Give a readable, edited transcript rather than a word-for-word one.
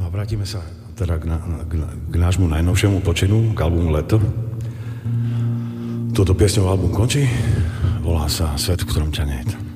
a vrátime sa teda k nášmu najnovšiemu počinu, k albumu Leto. Toto piesňový album končí, volá sa Svet, v ktorom ťa nie je.